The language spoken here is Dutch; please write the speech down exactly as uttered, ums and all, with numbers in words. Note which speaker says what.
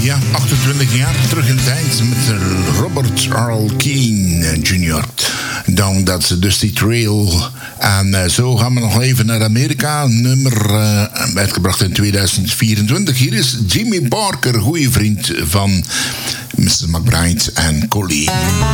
Speaker 1: Ja, achtentwintig jaar terug in de tijd met Robert Earl Keen junior Down That Dusty Trail. En uh, zo gaan we nog even naar Amerika. Nummer uh, uitgebracht in tweeduizend vierentwintig. Hier is Jimmy Parker, goede vriend van missus McBride en Colleen.